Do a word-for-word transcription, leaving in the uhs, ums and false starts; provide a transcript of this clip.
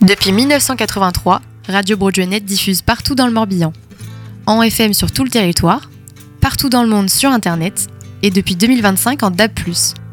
Depuis mille neuf cent quatre-vingt-trois, Radio Broadway diffuse partout dans le Morbihan, en F M sur tout le territoire, partout dans le monde sur Internet et depuis deux mille vingt-cinq en D A B plus.